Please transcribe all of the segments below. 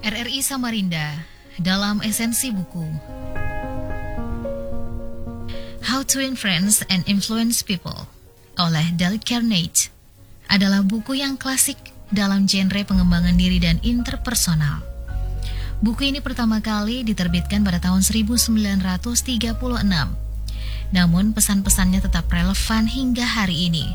RRI Samarinda dalam esensi buku How to Influence and Influence People oleh Dale Carnegie adalah buku yang klasik dalam genre pengembangan diri dan interpersonal. Buku ini pertama kali diterbitkan pada tahun 1936. Namun pesan-pesannya tetap relevan hingga hari ini.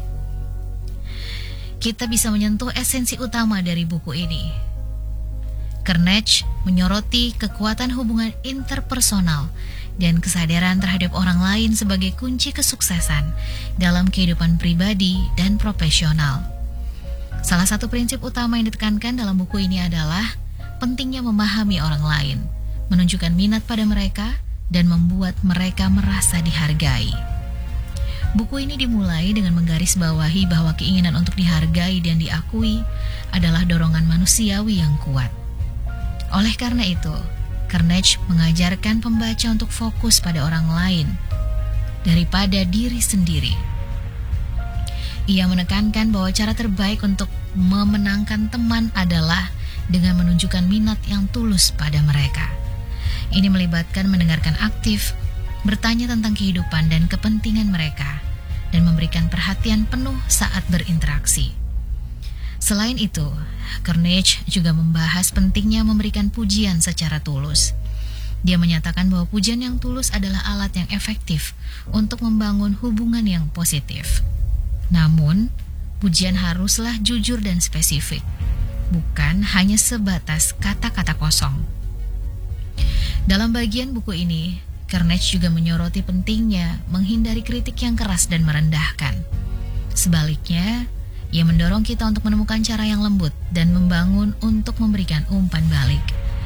Kita bisa menyentuh esensi utama dari buku ini. Carnegie menyoroti kekuatan hubungan interpersonal dan kesadaran terhadap orang lain sebagai kunci kesuksesan dalam kehidupan pribadi dan profesional. Salah satu prinsip utama yang ditekankan dalam buku ini adalah pentingnya memahami orang lain, menunjukkan minat pada mereka, dan membuat mereka merasa dihargai. Buku ini dimulai dengan menggarisbawahi bahwa keinginan untuk dihargai dan diakui adalah dorongan manusiawi yang kuat. Oleh karena itu, Carnegie mengajarkan pembaca untuk fokus pada orang lain daripada diri sendiri. Ia menekankan bahwa cara terbaik untuk memenangkan teman adalah dengan menunjukkan minat yang tulus pada mereka. Ini melibatkan mendengarkan aktif, bertanya tentang kehidupan dan kepentingan mereka, dan memberikan perhatian penuh saat berinteraksi. Selain itu, Carnegie juga membahas pentingnya memberikan pujian secara tulus. Dia menyatakan bahwa pujian yang tulus adalah alat yang efektif untuk membangun hubungan yang positif. Namun, pujian haruslah jujur dan spesifik, bukan hanya sebatas kata-kata kosong. Dalam bagian buku ini, Carnegie juga menyoroti pentingnya menghindari kritik yang keras dan merendahkan. Sebaliknya, ia mendorong kita untuk menemukan cara yang lembut dan membangun untuk memberikan umpan balik.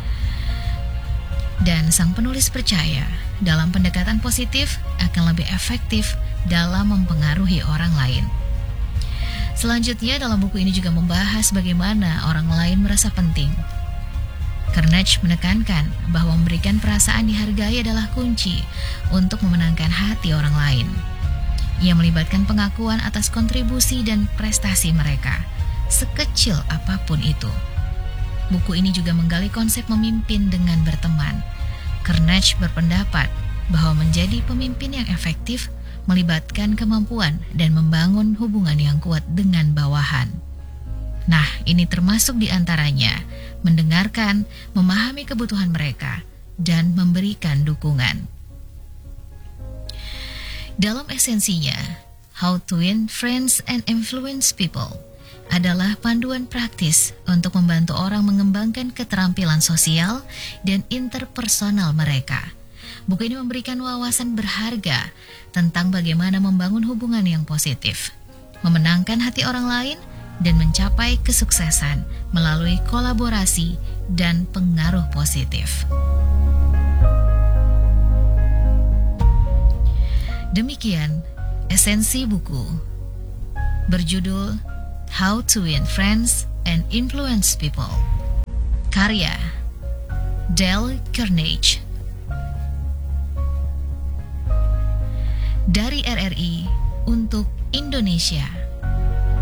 Dan sang penulis percaya, dalam pendekatan positif akan lebih efektif dalam mempengaruhi orang lain. Selanjutnya, dalam buku ini juga membahas bagaimana orang lain merasa penting. Carnegie menekankan bahwa memberikan perasaan dihargai adalah kunci untuk memenangkan hati orang lain. Ia melibatkan pengakuan atas kontribusi dan prestasi mereka, sekecil apapun itu. Buku ini juga menggali konsep memimpin dengan berteman. Carnegie berpendapat bahwa menjadi pemimpin yang efektif melibatkan kemampuan dan membangun hubungan yang kuat dengan bawahan. Nah, ini termasuk di antaranya mendengarkan, memahami kebutuhan mereka, dan memberikan dukungan. Dalam esensinya, How to Win Friends and Influence People adalah panduan praktis untuk membantu orang mengembangkan keterampilan sosial dan interpersonal mereka. Buku ini memberikan wawasan berharga tentang bagaimana membangun hubungan yang positif, memenangkan hati orang lain, dan mencapai kesuksesan melalui kolaborasi dan pengaruh positif. Demikian esensi buku berjudul How to Win Friends and Influence People, karya Dale Carnegie. Dari RRI untuk Indonesia.